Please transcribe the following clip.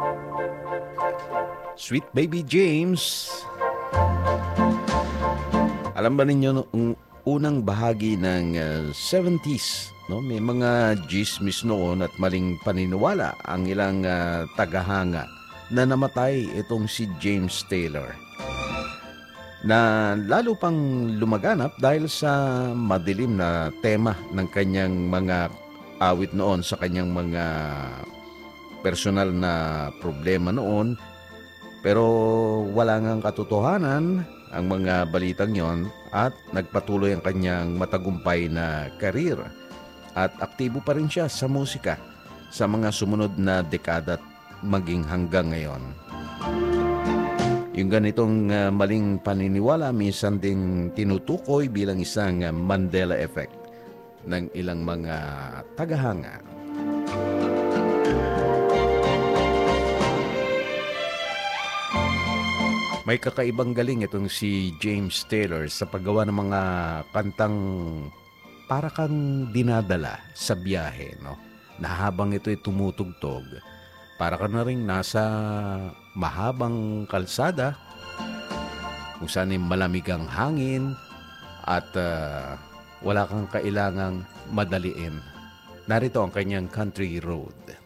Sweet Baby James. Alam ba ninyo noong unang bahagi ng 70s, no? May mga gismis noon at maling paniniwala ang ilang tagahanga na namatay itong si James Taylor, na lalo pang lumaganap dahil sa madilim na tema ng kanyang mga awit noon sa kanyang mga personal na problema noon. Pero wala ngang katotohanan ang mga balitang yon at nagpatuloy ang kanyang matagumpay na karir at aktibo pa rin siya sa musika sa mga sumunod na dekada at maging hanggang ngayon. Yung ganitong maling paniniwala minsan ding tinutukoy bilang isang Mandela effect ng ilang mga tagahanga. May kakaibang galing itong si James Taylor sa paggawa ng mga kantang para kang dinadala sa biyahe, no? Na habang ito'y tumutugtog, para ka na rin nasa mahabang kalsada kung saan ay malamig ang hangin at wala kang kailangang madaliin. Narito ang kanyang Country Road.